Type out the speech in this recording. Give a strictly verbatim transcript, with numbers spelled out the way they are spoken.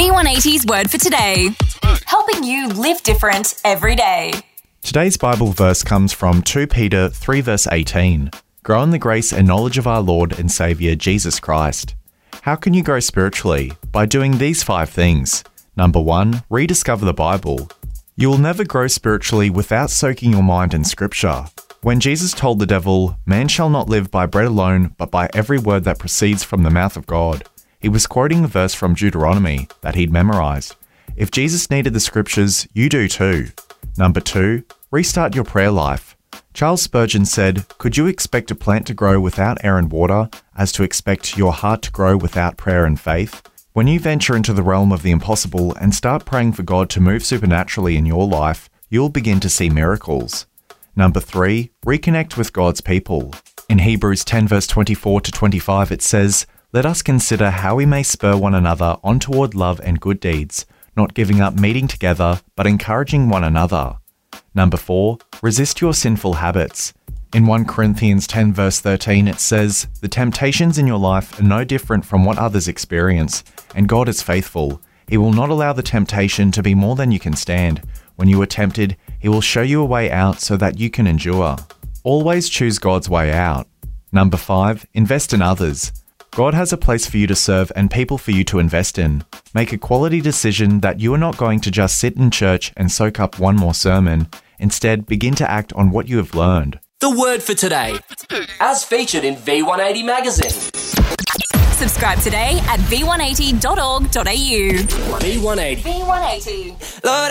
V one eighty's Word for Today, helping you live different every day. Today's Bible verse comes from Second Peter three verse eighteen. Grow in the grace and knowledge of our Lord and Saviour Jesus Christ. How can you grow spiritually? By doing these five things. Number one, rediscover the Bible. You will never grow spiritually without soaking your mind in Scripture. When Jesus told the devil, "Man shall not live by bread alone, but by every word that proceeds from the mouth of God," he was quoting a verse from Deuteronomy that he'd memorized. If Jesus needed the Scriptures, you do too. Number two, restart your prayer life. Charles Spurgeon said, "Could you expect a plant to grow without air and water, as to expect your heart to grow without prayer and faith?" When you venture into the realm of the impossible and start praying for God to move supernaturally in your life, you'll begin to see miracles. Number three, reconnect with God's people. In Hebrews ten verse twenty-four to twenty-five it says, "Let us consider how we may spur one another on toward love and good deeds, not giving up meeting together, but encouraging one another." Number four, resist your sinful habits. In First Corinthians ten verse thirteen it says, "The temptations in your life are no different from what others experience, and God is faithful. He will not allow the temptation to be more than you can stand. When you are tempted, He will show you a way out so that you can endure." Always choose God's way out. Number five, invest in others. God has a place for you to serve and people for you to invest in. Make a quality decision that you are not going to just sit in church and soak up one more sermon. Instead, begin to act on what you have learned. The Word for Today, as featured in V one eighty magazine. Subscribe today at v one eighty dot org dot a u. V one eighty. V one eighty. Lord,